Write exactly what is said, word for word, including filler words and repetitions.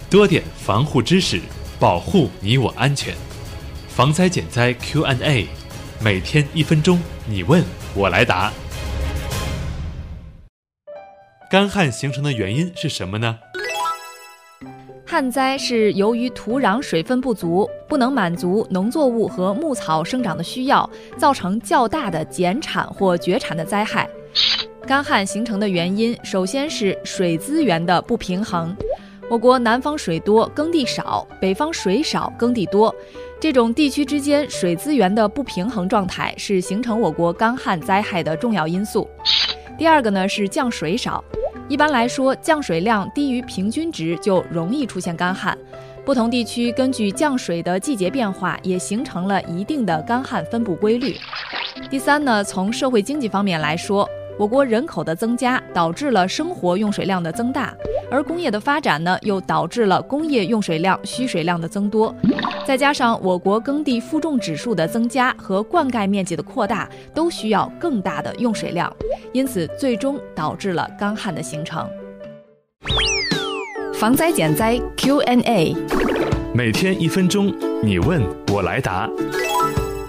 多点防护知识，保护你我安全。防灾减灾 Q and A， 每天一分钟，你问我来答。干旱形成的原因是什么呢？ 旱灾是由于土壤水分不足，不能满足农作物和牧草生长的需要，造成较大的减产或绝产的灾害。干旱形成的原因，首先是水资源的不平衡。我国南方水多，耕地少，北方水少，耕地多。这种地区之间水资源的不平衡状态是形成我国干旱灾害的重要因素。第二个呢是降水少。一般来说，降水量低于平均值就容易出现干旱。不同地区根据降水的季节变化，也形成了一定的干旱分布规律。第三呢，从社会经济方面来说，我国人口的增加导致了生活用水量的增大，而工业的发展呢，又导致了工业用水量、需水量的增多。再加上我国耕地负重指数的增加和灌溉面积的扩大，都需要更大的用水量，因此最终导致了干旱的形成。防灾减灾 Q and A， 每天一分钟，你问我来答。